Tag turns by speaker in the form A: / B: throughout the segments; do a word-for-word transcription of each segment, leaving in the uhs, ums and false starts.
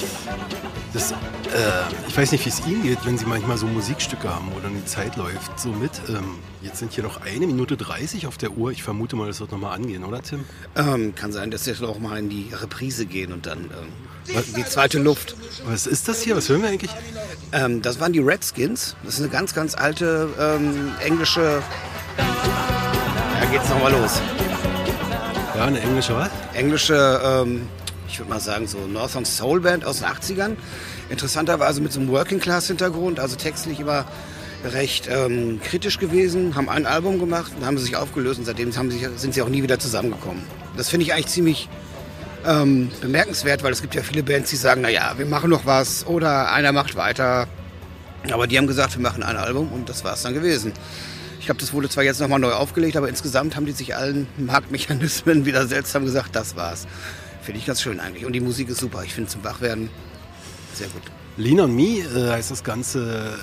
A: Das, äh, ich weiß nicht, wie es Ihnen geht, wenn Sie manchmal so Musikstücke haben, wo dann die Zeit läuft so mit. Ähm, jetzt sind hier noch eine Minute dreißig auf der Uhr. Ich vermute mal, das wird nochmal angehen, oder Tim?
B: Ähm, kann sein, dass wir noch mal in die Reprise gehen und dann ähm, die zweite Luft.
A: Was ist das hier? Was hören wir eigentlich?
B: Ähm, das waren die Redskins. Das ist eine ganz, ganz alte ähm, englische... Da geht's nochmal los.
A: Ja, eine englische was?
B: Englische... Ähm, ich würde mal sagen, so Northern Soul Band aus den achtzigern. Interessanterweise mit so einem Working-Class-Hintergrund, also textlich immer recht ähm, kritisch gewesen, haben ein Album gemacht und haben sich aufgelöst und seitdem haben sie, sind sie auch nie wieder zusammengekommen. Das finde ich eigentlich ziemlich ähm, bemerkenswert, weil es gibt ja viele Bands, die sagen, naja, wir machen noch was oder einer macht weiter. Aber die haben gesagt, wir machen ein Album und das war es dann gewesen. Ich glaube, das wurde zwar jetzt nochmal neu aufgelegt, aber insgesamt haben die sich allen Marktmechanismen wieder seltsam gesagt, das war's. Finde ich ganz schön eigentlich. Und die Musik ist super. Ich finde zum Wachwerden sehr gut.
A: Lean on Me äh, heißt das Ganze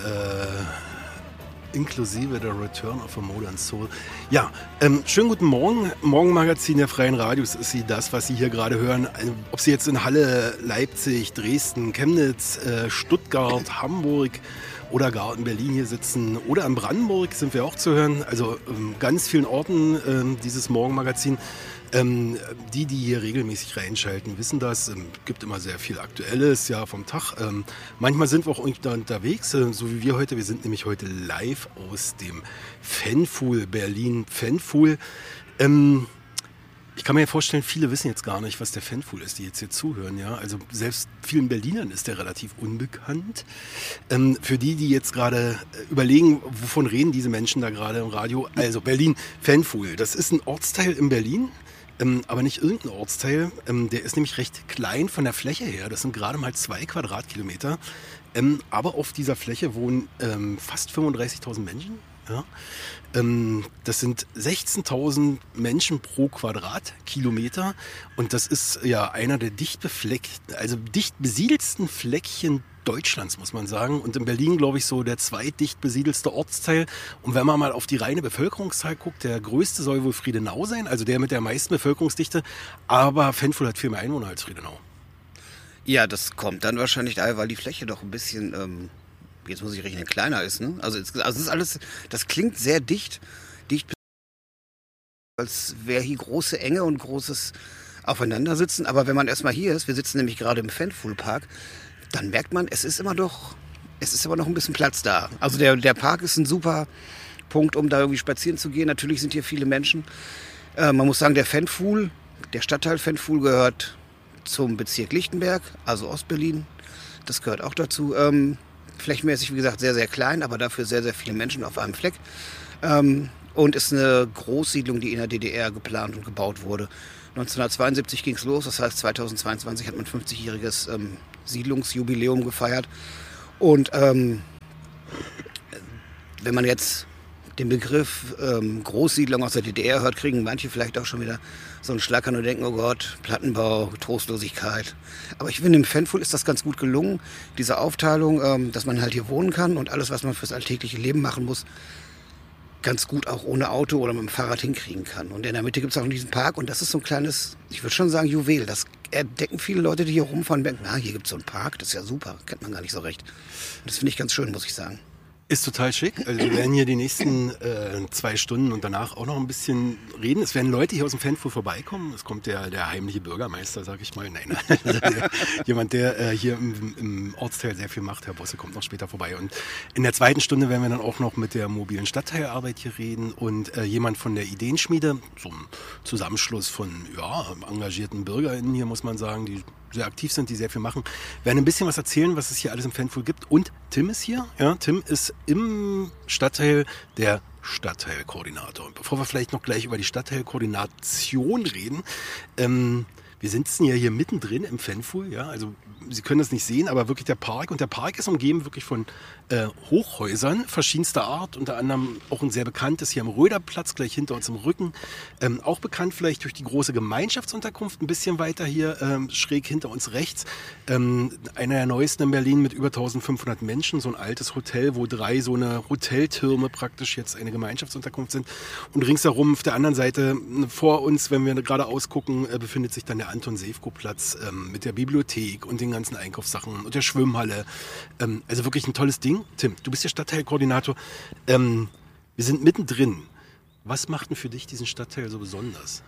A: äh, inklusive der Return of a Modern Soul. Ja, ähm, schönen guten Morgen. Morgenmagazin der Freien Radios ist Sie das, was Sie hier gerade hören. Also, ob Sie jetzt in Halle, Leipzig, Dresden, Chemnitz, äh, Stuttgart, Hamburg oder gar in Berlin hier sitzen oder in Brandenburg sind wir auch zu hören. Also ähm, ganz vielen Orten ähm, dieses Morgenmagazin. Ähm, die, die hier regelmäßig reinschalten, wissen das. Ähm, gibt immer sehr viel Aktuelles, ja, vom Tag. Ähm, manchmal sind wir auch da unterwegs, äh, so wie wir heute. Wir sind nämlich heute live aus dem Fanfool, Berlin Fanfool. Ähm, ich kann mir ja vorstellen, viele wissen jetzt gar nicht, was der Fanfool ist, die jetzt hier zuhören. Ja? Also selbst vielen Berlinern ist der relativ unbekannt. Ähm, für die, die jetzt gerade überlegen, wovon reden diese Menschen da gerade im Radio. Also Berlin Fanfool, das ist ein Ortsteil in Berlin. Ähm, aber nicht irgendein Ortsteil, ähm, der ist nämlich recht klein von der Fläche her, das sind gerade mal zwei Quadratkilometer, ähm, aber auf dieser Fläche wohnen ähm, fast fünfunddreißigtausend Menschen, ja? ähm, das sind sechzehntausend Menschen pro Quadratkilometer und das ist ja einer der dicht befleckten, also dicht besiedelsten Fleckchen Deutschlands, muss man sagen. Und in Berlin, glaube ich, so der zweitdicht besiedelste Ortsteil. Und wenn man mal auf die reine Bevölkerungszahl guckt, der größte soll wohl Friedenau sein, also der mit der meisten Bevölkerungsdichte. Aber Fanfool hat viel mehr Einwohner als Friedenau.
B: Ja, das kommt dann wahrscheinlich daher, weil die Fläche doch ein bisschen, ähm, jetzt muss ich rechnen, kleiner ist. Ne? Also, es, also es ist alles, das klingt sehr dicht, dicht, als wäre hier große Enge und großes Aufeinandersitzen. Aber wenn man erstmal hier ist, wir sitzen nämlich gerade im Fanfool Park, dann merkt man, es ist immer doch, es ist immer noch ein bisschen Platz da. Also der, der Park ist ein super Punkt, um da irgendwie spazieren zu gehen. Natürlich sind hier viele Menschen. Äh, man muss sagen, der Fanfool, der Stadtteil Fanfool gehört zum Bezirk Lichtenberg, also Ostberlin. Das gehört auch dazu. Ähm, flächenmäßig, wie gesagt, sehr, sehr klein, aber dafür sehr, sehr viele Menschen auf einem Fleck. Ähm, und ist eine Großsiedlung, die in der D D R geplant und gebaut wurde. neunzehnhundertzweiundsiebzig ging es los, das heißt zweitausendzweiundzwanzig hat man fünfzigjähriges ähm, Siedlungsjubiläum gefeiert. Und ähm, wenn man jetzt den Begriff ähm, Großsiedlung aus der D D R hört, kriegen manche vielleicht auch schon wieder so einen Schlackern und denken, oh Gott, Plattenbau, Trostlosigkeit. Aber ich finde, im Fanfool ist das ganz gut gelungen, diese Aufteilung, ähm, dass man halt hier wohnen kann und alles, was man fürs alltägliche Leben machen muss, ganz gut auch ohne Auto oder mit dem Fahrrad hinkriegen kann. Und in der Mitte gibt es auch diesen Park und das ist so ein kleines, ich würde schon sagen, Juwel. Das entdecken viele Leute, die hier rumfahren und denken, ah, hier gibt es so einen Park, das ist ja super, kennt man gar nicht so recht. Und das finde ich ganz schön, muss ich sagen.
A: Ist total schick. Also wir werden hier die nächsten äh, zwei Stunden und danach auch noch ein bisschen reden. Es werden Leute hier aus dem Fanfool vorbeikommen. Es kommt der, der heimliche Bürgermeister, sag ich mal. Nein, also der, jemand, der äh, hier im, im Ortsteil sehr viel macht. Herr Bosse kommt noch später vorbei. Und in der zweiten Stunde werden wir dann auch noch mit der mobilen Stadtteilarbeit hier reden und äh, jemand von der Ideenschmiede, so ein Zusammenschluss von ja, engagierten BürgerInnen hier, muss man sagen, die sehr aktiv sind, die sehr viel machen, werden ein bisschen was erzählen, was es hier alles im Fanfool gibt. Und Tim ist hier. Ja, Tim ist im Stadtteil der Stadtteilkoordinator. Und bevor wir vielleicht noch gleich über die Stadtteilkoordination reden, ähm, wir sitzen ja hier mittendrin im Fanfool, ja, also Sie können das nicht sehen, aber wirklich der Park. Und der Park ist umgeben wirklich von äh, Hochhäusern verschiedenster Art, unter anderem auch ein sehr bekanntes hier am Röderplatz, gleich hinter uns im Rücken. Ähm, auch bekannt vielleicht durch die große Gemeinschaftsunterkunft, ein bisschen weiter hier, ähm, schräg hinter uns rechts. Ähm, einer der neuesten in Berlin mit über eintausendfünfhundert Menschen, so ein altes Hotel, wo drei so eine Hoteltürme praktisch jetzt eine Gemeinschaftsunterkunft sind. Und ringsherum auf der anderen Seite vor uns, wenn wir gerade ausgucken, äh, befindet sich dann der Anton-Sewko-Platz ähm, mit der Bibliothek und den den ganzen Einkaufssachen und der Schwimmhalle. Ähm, also wirklich ein tolles Ding. Tim, du bist der Stadtteilkoordinator. Ähm, wir sind mittendrin. Was macht denn für dich diesen Stadtteil so besonders?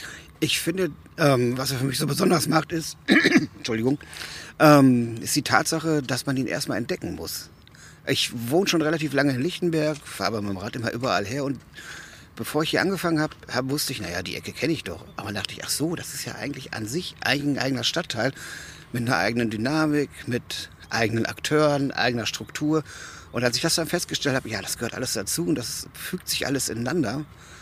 B: Ich finde, ähm, was er für mich so besonders macht, ist, Entschuldigung, ähm, ist die Tatsache, dass man ihn erstmal entdecken muss. Ich wohne schon relativ lange in Lichtenberg, fahre aber mit dem Rad immer überall her und bevor ich hier angefangen habe, hab, wusste ich, naja, die Ecke kenne ich doch. Aber dann dachte ich, ach so, das ist ja eigentlich an sich ein eigener Stadtteil mit einer eigenen Dynamik, mit eigenen Akteuren, eigener Struktur. Und als ich das dann festgestellt habe, ja, das gehört alles dazu und das fügt sich alles ineinander,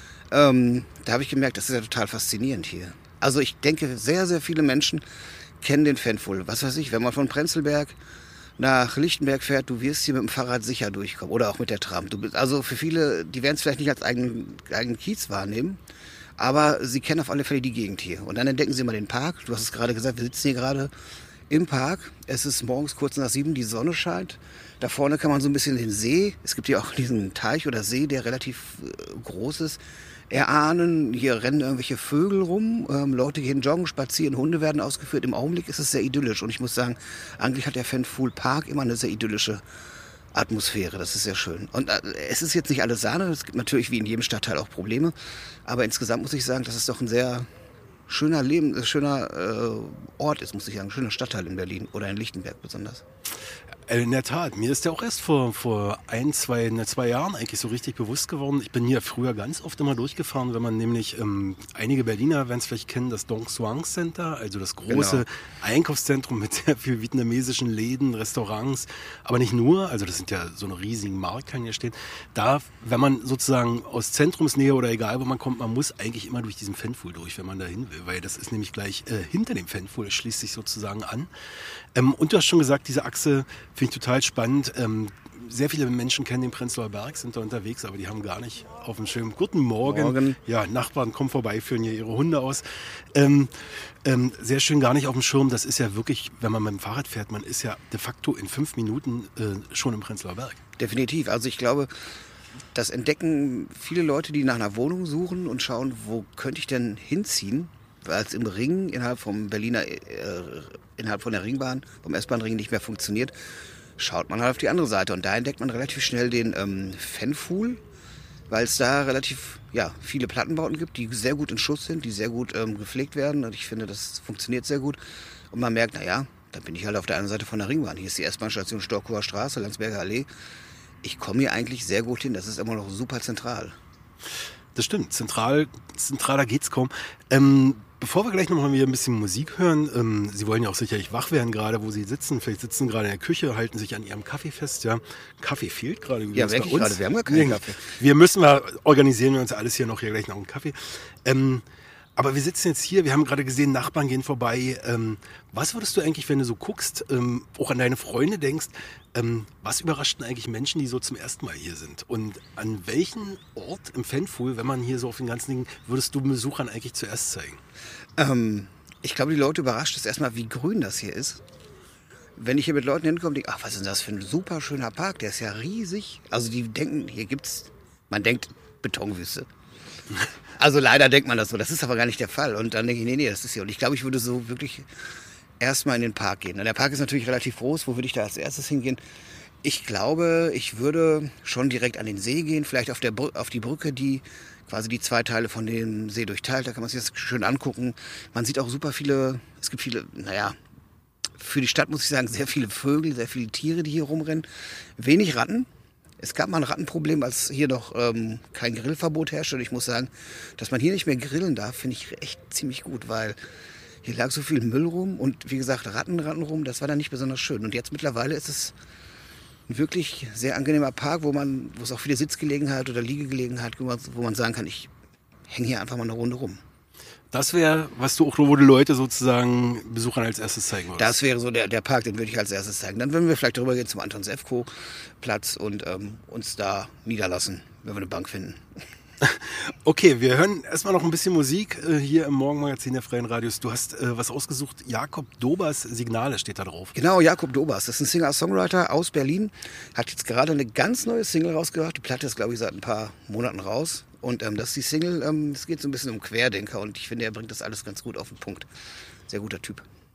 B: ähm, da habe ich gemerkt, das ist ja total faszinierend hier. Also ich denke, sehr, sehr viele Menschen kennen den Fanful. Was weiß ich, wenn man von Prenzlberg nach Lichtenberg fährt, du wirst hier mit dem Fahrrad sicher durchkommen oder auch mit der Tram. Du bist, also für viele, die werden es vielleicht nicht als eigenen, eigenen Kiez wahrnehmen, aber sie kennen auf alle Fälle die Gegend hier. Und dann entdecken sie mal den Park. Du hast es gerade gesagt, wir sitzen hier gerade im Park. Es ist morgens kurz nach sieben, die Sonne scheint. Da vorne kann man so ein bisschen den See, es gibt hier auch diesen Teich oder See, der relativ äh, groß ist, erahnen. Hier rennen irgendwelche Vögel rum, ähm, Leute gehen joggen, spazieren, Hunde werden ausgeführt. Im Augenblick ist es sehr idyllisch und ich muss sagen, eigentlich hat der Fanful Park immer eine sehr idyllische Atmosphäre. Das ist sehr schön. Und äh, es ist jetzt nicht alles Sahne, es gibt natürlich wie in jedem Stadtteil auch Probleme, aber insgesamt muss ich sagen, das ist doch ein sehr schöner Leben, schöner äh, Ort ist, muss ich sagen, ein schöner Stadtteil in Berlin oder in Lichtenberg besonders.
A: In der Tat, mir ist der auch erst vor, vor ein, zwei, ne, zwei Jahren eigentlich so richtig bewusst geworden. Ich bin hier früher ganz oft immer durchgefahren, wenn man nämlich, ähm, einige Berliner werden es vielleicht kennen, das Dong Suan Center, also das große
B: Genau.
A: Einkaufszentrum mit sehr viel vietnamesischen Läden, Restaurants, aber nicht nur, also das sind ja so eine riesigen Markt, kann hier stehen. Da, wenn man sozusagen aus Zentrumsnähe oder egal wo man kommt, man muss eigentlich immer durch diesen Fanful durch, wenn man da hin will, weil das ist nämlich gleich äh, hinter dem Fanful, es schließt sich sozusagen an. Ähm, und du hast schon gesagt, diese Achse finde ich total spannend. Ähm, sehr viele Menschen kennen den Prenzlauer Berg, sind da unterwegs, aber die haben gar nicht auf dem Schirm. Guten Morgen.
B: Morgen.
A: Ja, Nachbarn kommen vorbei, führen hier ihre Hunde aus. Ähm, ähm, sehr schön gar nicht auf dem Schirm. Das ist ja wirklich, wenn man mit dem Fahrrad fährt, man ist ja de facto in fünf Minuten äh, schon im Prenzlauer Berg.
B: Definitiv. Also ich glaube, das entdecken viele Leute, die nach einer Wohnung suchen und schauen, wo könnte ich denn hinziehen, weil es im Ring innerhalb vom Berliner, äh, innerhalb von der Ringbahn, vom S-Bahn-Ring nicht mehr funktioniert, schaut man halt auf die andere Seite und da entdeckt man relativ schnell den ähm, Fanful, weil es da relativ ja, viele Plattenbauten gibt, die sehr gut in Schuss sind, die sehr gut ähm, gepflegt werden und ich finde, das funktioniert sehr gut und man merkt, naja, da bin ich halt auf der anderen Seite von der Ringbahn. Hier ist die S-Bahn-Station Storkower Straße, Landsberger Allee. Ich komme hier eigentlich sehr gut hin, das ist immer noch super zentral.
A: Das stimmt, zentral, zentraler geht's kaum. Ähm, bevor wir gleich nochmal wieder ein bisschen Musik hören, ähm, Sie wollen ja auch sicherlich wach werden, gerade wo Sie sitzen. Vielleicht sitzen Sie gerade in der Küche, halten sich an Ihrem Kaffee fest. Ja, Kaffee fehlt gerade übrigens
B: Ja,
A: bei
B: wirklich
A: uns.
B: gerade, wir haben gar keinen Kaffee.
A: Wir müssen mal, organisieren wir uns alles hier noch, hier gleich noch einen Kaffee. Ähm, aber wir sitzen jetzt hier, wir haben gerade gesehen, Nachbarn gehen vorbei. Ähm, was würdest du eigentlich, wenn du so guckst, ähm, auch an deine Freunde denkst, ähm, was überrascht denn eigentlich Menschen, die so zum ersten Mal hier sind? Und an welchen Ort im Fanful, wenn man hier so auf den ganzen Dingen, würdest du Besuchern eigentlich zuerst zeigen?
B: Ähm, ich glaube, die Leute überrascht es erstmal, wie grün das hier ist. Wenn ich hier mit Leuten hinkomme, denke ich, ach, was ist denn das für ein super schöner Park, der ist ja riesig. Also die denken, hier gibt's, man denkt Betonwüste. Also leider denkt man das so, das ist aber gar nicht der Fall. Und dann denke ich, nee, nee, das ist hier. Und ich glaube, ich würde so wirklich erstmal in den Park gehen. Und der Park ist natürlich relativ groß, wo würde ich da als erstes hingehen? Ich glaube, ich würde schon direkt an den See gehen, vielleicht auf, der Br- auf die Brücke, die quasi die zwei Teile von dem See durchteilt. Da kann man sich das schön angucken. Man sieht auch super viele, es gibt viele, naja, für die Stadt muss ich sagen, sehr viele Vögel, sehr viele Tiere, die hier rumrennen. Wenig Ratten. Es gab mal ein Rattenproblem, als hier noch ähm, kein Grillverbot herrschte. Und ich muss sagen, dass man hier nicht mehr grillen darf, finde ich echt ziemlich gut, weil hier lag so viel Müll rum und wie gesagt, Ratten, Ratten rum, das war dann nicht besonders schön. Und jetzt mittlerweile ist es ein wirklich sehr angenehmer Park, wo man, wo es auch viele Sitzgelegenheit oder Liegegelegenheit gibt, wo man sagen kann, ich hänge hier einfach mal eine Runde rum.
A: Das wäre, was du auch, wo die Leute sozusagen Besuchern als erstes zeigen würdest.
B: Das wäre so der, der Park, den würde ich als erstes zeigen. Dann würden wir vielleicht darüber gehen zum Anton-Sefko-Platz und ähm, uns da niederlassen, wenn wir eine Bank finden.
A: Okay, wir hören erstmal noch ein bisschen Musik äh, hier im Morgenmagazin der Freien Radios. Du hast äh, was ausgesucht, Jakob Dobers Signale steht da drauf.
B: Genau, Jakob Dobers, das ist ein Singer-Songwriter aus Berlin, hat jetzt gerade eine ganz neue Single rausgebracht. Die Platte ist, glaube ich, seit ein paar Monaten raus. Und ähm, das ist die Single, ähm, es geht so ein bisschen um Querdenker und ich finde, er bringt das alles ganz gut auf den Punkt. Sehr guter Typ.